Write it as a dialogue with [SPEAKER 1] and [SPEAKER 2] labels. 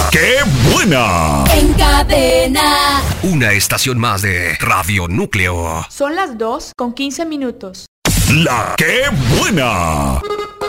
[SPEAKER 1] ¡Qué buena!
[SPEAKER 2] En cadena.
[SPEAKER 3] Una estación más de Radio Núcleo.
[SPEAKER 4] Son las 2:15.
[SPEAKER 1] ¡La Qué buena!